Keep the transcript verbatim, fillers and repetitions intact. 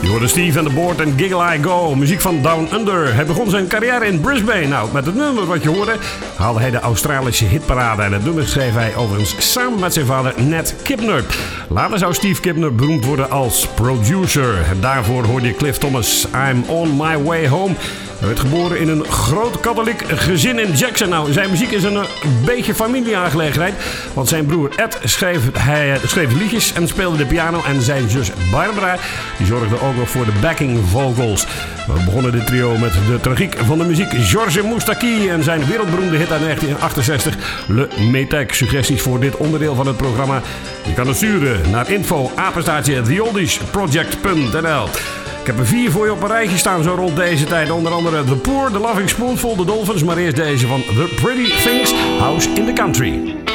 hoorde Steve and the Board en Giggle I Go. Muziek van Down Under. Hij begon zijn carrière in Brisbane. Nou, met het nummer wat je hoorde haalde hij de Australische hitparade. En het nummer schreef hij overigens samen met zijn vader Nat Kibner. Later zou Steve Kibner beroemd worden als producer. En daarvoor hoorde je Cliff Thomas, I'm on my way home. Hij werd geboren in een groot katholiek gezin in Jackson. Nou, zijn muziek is een, een beetje familieaangelegenheid. Want zijn broer Ed schreef, hij, schreef liedjes en speelde de piano. En zijn zus Barbara die zorgde ook nog voor de backing vocals. We begonnen dit trio met de tragiek van de muziek Georges Moustaki en zijn wereldberoemde hit uit negentien achtenzestig, Le Métèque. Suggesties voor dit onderdeel van het programma? Je kan het sturen naar info apenstaartje the oldies project punt n l. Ik heb er vier voor je op een rijtje staan zo rond deze tijd. Onder andere The Poor, The Loving Spoonful, The Dolphins. Maar eerst deze van The Pretty Things, House in the Country.